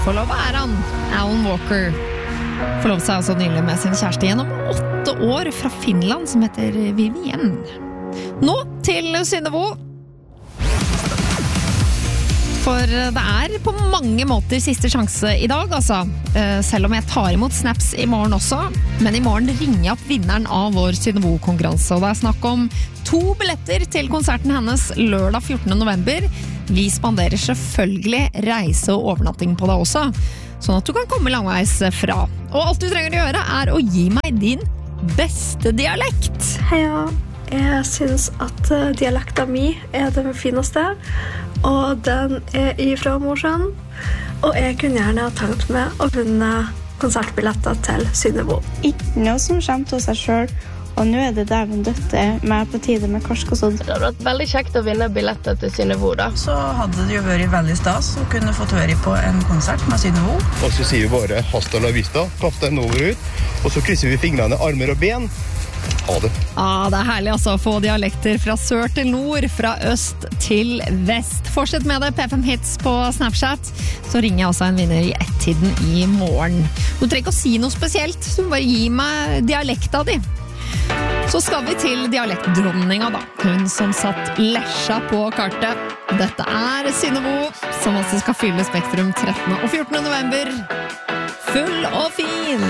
Forlovet han, Alan Walker. Forlovet seg altså nylig med sin kjæreste gjennom 8 år fra Finland, som heter Vivienne. Nå til Synnevo. For det på mange måter siste sjanse i dag, altså. Selv om jeg tar imot snaps i morgen også. Men i morgen ringer jeg opp vinneren av vår Synnevo-konkurranse. Og det snakk om 2 billetter til konserten hennes lørdag 14. november. Vi spanderer selvfølgelig reise og overnatting på deg også. Sånn at du kan komme langveis fra. Og alt du trenger å gjøre å gi meg din beste dialekt. Heia, jeg synes at dialekten min den fineste, og den ifra Mosjøen. Og jeg kunne gjerne ha tenkt meg å vunne konsertbilletter til Synnevo. Ikke noe som kommer til seg selv. Og nå det dæven døtte med på tide med Karsk og Sodd. Det hadde vært veldig kjekt å vinne billetter til Synnevo da. Så hadde det jo vært veldig stas å kunne fått høre på en konsert med Synnevo. Og så sier vi bare hasta la vista, kapp den over ut, og så krysser vi fingrene, armer og ben. Ha det. Det herlig altså å få dialekter fra sør til nord, fra øst til vest. Fortsett med det, P5 Hits på Snapchat. Så ringer jeg også en vinner i 1-tiden i morgen. Du trenger ikke å si noe spesielt, så bare gi meg dialekta di. Så skal vi til dialektdronninga da. Hun som satt Lesja på kartet. Dette Synnevo, som også skal fylle Spektrum 13. og 14. november. Full og fin!